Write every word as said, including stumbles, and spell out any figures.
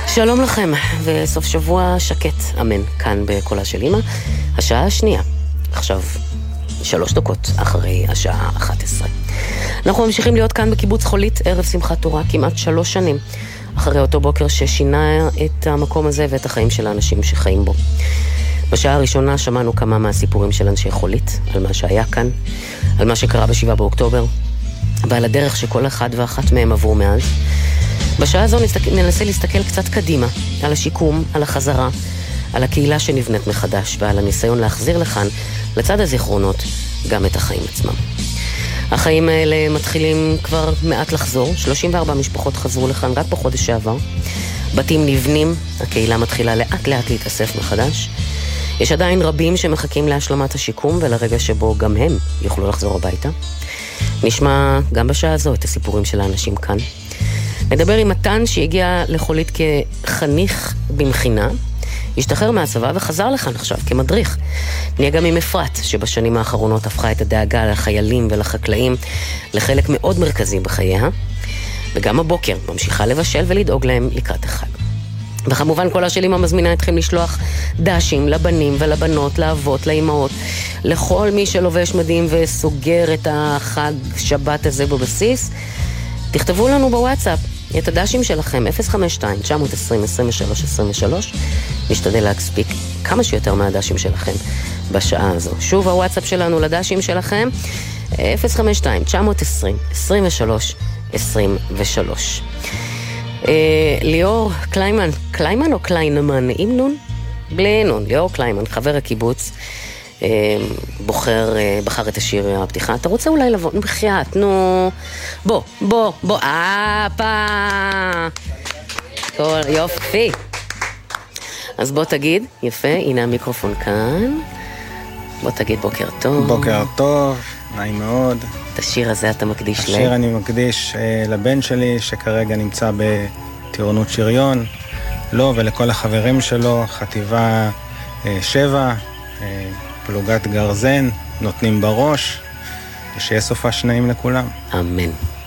שלום לכם, וסוף שבוע שקט, אמן, כאן בקולה של אמא. השעה השנייה, עכשיו שלוש דקות אחרי השעה אחת עשרה. אנחנו ממשיכים להיות כאן בקיבוץ חולית, ערב שמחת תורה, כמעט שלוש שנים, אחרי אותו בוקר ששינה את המקום הזה ואת החיים של האנשים שחיים בו. בשעה הראשונה שמענו כמה מהסיפורים של אנשי חולית, על מה שהיה כאן, על מה שקרה בשבעה באוקטובר, ועל הדרך שכל אחד ואחת מהם עברו מאז. בשעה הזו ננסה להסתכל קצת קדימה, על השיקום, על החזרה, על הקהילה שנבנית מחדש, ועל הניסיון להחזיר לכאן, לצד הזיכרונות, גם את החיים עצמם. החיים האלה מתחילים כבר מעט לחזור, שלושים וארבע משפחות חזרו לכאן רק בחודש שעבר, בתים נבנים, הקהילה מתחילה לאט לאט להתאסף מחדש, יש עדיין רבים שמחכים להשלמת השיקום ולרגע שבו גם הם יוכלו לחזור הביתה. נשמע גם בשעה הזו את הסיפורים של האנשים כאן. נדבר עם מתן שהגיע לחולית כחניך במכינה, השתחרר מהצבא וחזר לכאן עכשיו כמדריך. נהיה גם עם אפרת שבשנים האחרונות הפכה את הדאגה לחיילים ולחקלאים לחלק מאוד מרכזי בחייה, וגם הבוקר ממשיכה לבשל ולדאוג להם לקראת החג. וכמובן כל השאלה מזמינה אתכם לשלוח דשים לבנים ולבנות, לאבות, לאמהות, לכל מי שלובש מדים וסוגר את החג שבת הזה בבסיס. תכתבו לנו בוואטסאפ את הדשים שלכם, אפס חמש שתיים תשע עשרים עשרים ושלוש עשרים ושלוש. נשתדל להספיק כמה שיותר מהדשים שלכם בשעה הזו. שוב הוואטסאפ שלנו לדשים שלכם, אפס חמש שתיים תשע עשרים עשרים ושלוש עשרים ושלוש. ליאור קליימן, קליימן או קליינמן? עם נון? בלי נון, ליאור קליימן, חבר הקיבוץ, בוחר, בחר את השיר הפתיחה. אתה רוצה אולי לבוא? בחייאת, נו. בוא, בוא, בוא, אפה. כל יופי. אז בוא תגיד, יפה, הנה המיקרופון כאן. בוא תגיד בוקר טוב. בוקר טוב, נעים מאוד. את השיר הזה אתה מקדיש השיר ל... השיר אני מקדיש אה, לבן שלי שכרגע נמצא בטירונות שריון, לו ולכל החברים שלו, חטיבה אה, שבע, אה, פלוגת גרזן, נותנים בראש, ושיהיה סופה שניים לכולם. אמן.